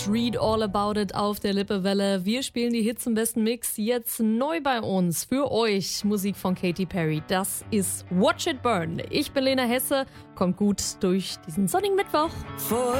Read All About It auf der Lippewelle. Wir spielen die Hits im besten Mix. Jetzt neu bei uns für euch Musik von Katy Perry. Das ist Watch It Burn. Ich bin Lena Hesse. Kommt gut durch diesen sonnigen Mittwoch.